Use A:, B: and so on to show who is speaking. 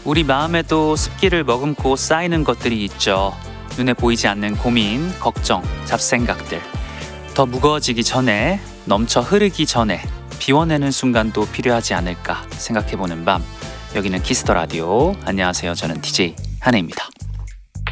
A: 우리 마음에도 습기를 머금고 쌓이는 것들이 있죠. 눈에 보이지 않는 고민, 걱정, 잡생각들. 더 무거워지기 전에, 넘쳐 흐르기 전에 비워내는 순간도 필요하지 않을까 생각해보는 밤. 여기는 키스더 라디오. 안녕하세요. 저는 DJ 한혜입니다.